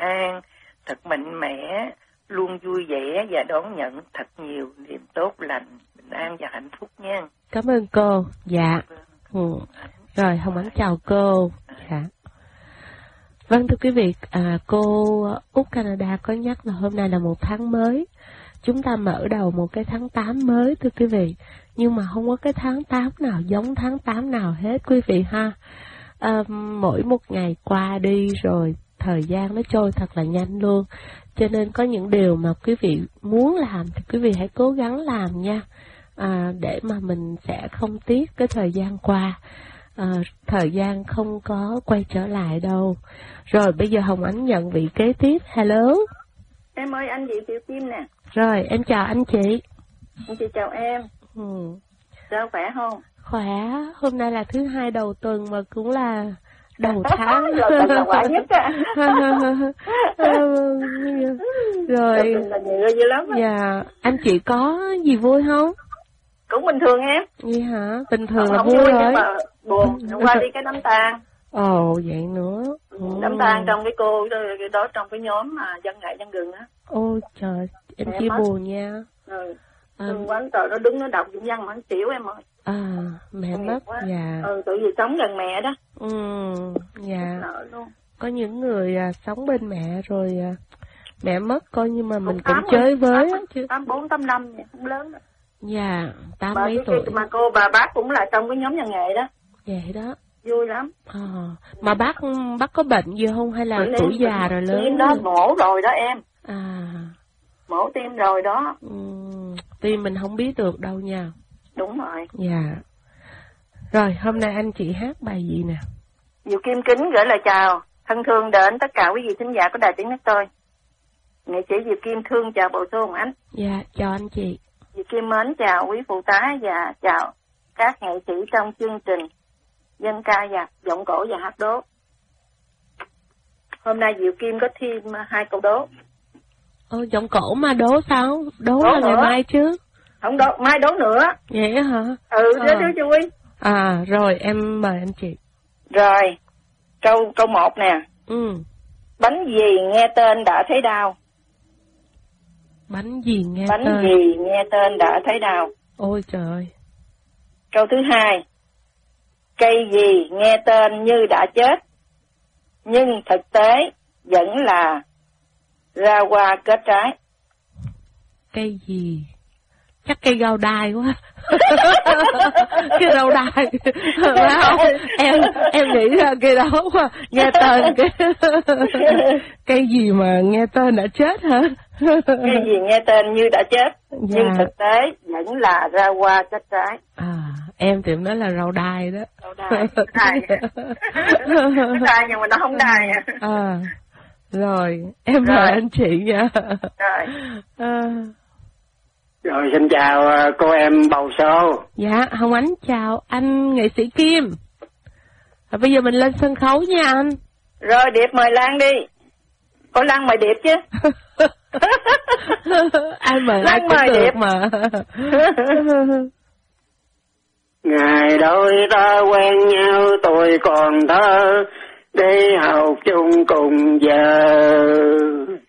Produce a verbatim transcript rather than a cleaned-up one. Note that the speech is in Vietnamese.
an, thật mạnh mẽ, luôn vui vẻ và đón nhận thật nhiều niềm tốt lành, bình an và hạnh phúc nha. Cảm ơn cô. Dạ. Ừ. Rồi, Hồng Ánh chào cô. Dạ. Vâng thưa quý vị, à, cô Út Canada có nhắc là hôm nay là một tháng mới. Chúng ta mở đầu một cái tháng tám mới thưa quý vị. Nhưng mà không có cái tháng tám nào giống tháng tám nào hết quý vị ha. À, mỗi một ngày qua đi rồi thời gian nó trôi thật là nhanh luôn. Cho nên có những điều mà quý vị muốn làm thì quý vị hãy cố gắng làm nha. À, để mà mình sẽ không tiếc cái thời gian qua. À, thời gian không có quay trở lại đâu. Rồi bây giờ Hồng Ánh nhận vị kế tiếp. Hello. Em ơi, anh chị Tiểu Kim nè. Rồi em chào anh chị. Anh chị chào em. Ừ. Sao khỏe không? Khỏe. Hôm nay là thứ hai đầu tuần mà cũng là đầu tháng. Đầu tuần là khỏe nhất á. Rồi. Đầu tuần là nhiều dữ lắm á. Dạ. Anh chị có gì vui không? Cũng bình thường em. Vậy hả? Bình thường không, là không vui, vui rồi. Nhưng mà buồn. Hôm qua đi cái đám tang. Ồ, vậy nữa. Ừ. Đám tang trong cái cô đó, đó trong cái nhóm mà dân ngại dân gừng á. Ôi trời, em chia buồn nha. Ừ. À, quán tờ nó đứng nó đọc những văn mà nó xỉu em ơi. À, mẹ mất, dạ. Ừ, tự vì sống gần mẹ đó. Ừ, dạ. Luôn. Có những người à, sống bên mẹ rồi à, mẹ mất coi như mà mình cũng, cũng chơi với á chứ. tám bốn, tám năm không lớn đó. Dạ, tám mấy tuổi. Mà cô bà bác cũng là trong cái nhóm văn nghệ đó. Vậy đó. Vui lắm. À, mà bác bác có bệnh gì không hay là Bởi tuổi già rồi lớn? Tim đó mổ rồi đó em. À. Mổ tim rồi đó. Ừ, tim mình không biết được đâu nha. Đúng rồi. Dạ. Rồi, hôm nay anh chị hát bài gì nè? Diệu Kim kính gửi lời chào thân thương đến tất cả quý vị thính giả của Đài Tiếng Nói Tôi. Nghệ sĩ Diệu Kim thương chào bộ số Hồng Ánh. Dạ, chào anh chị. Diệu Kim mến chào quý phụ tá và chào các nghệ sĩ trong chương trình dân ca và giọng cổ và hát đố. Hôm nay Diệu Kim có thêm hai câu đố. Ồ, giọng cổ mà đố sao? Đố, đố là ngày mai chứ. Không đố, mai đố nữa. Vậy hả? Ừ, à. đố đố chui. À, rồi em mời anh chị. Rồi, câu câu một nè. Ừ. Bánh gì nghe tên đã thấy đau? Bánh gì nghe Bánh tên? Bánh gì nghe tên đã thấy đau? Ôi trời ơi. Câu thứ hai. Cây gì nghe tên như đã chết, nhưng thực tế vẫn là ra hoa kết trái? Cây gì? Chắc cây rau đài quá. Cái rau đài. em em nghĩ ra cây đó quá. Nghe tên cái cây gì mà nghe tên đã chết hả? Cây gì nghe tên như đã chết, dạ. Nhưng thực tế vẫn là ra hoa kết trái. À, em thì nói là rau đài đó. Rau đài. Đài. Đài nhưng mà nó không đài à. À. Rồi, em mời anh chị nha. Rồi. À. Rồi, xin chào cô em bầu số. Dạ, Hồng Ánh chào anh nghệ sĩ Kim. Rồi, bây giờ mình lên sân khấu nha anh. Rồi, Điệp mời Lan đi. Có Lan mời Điệp chứ. Ai mời Lan ai cũng mời được Điệp mà. Ngày đôi ta quen nhau tôi còn thơ, đi học chung cùng giờ.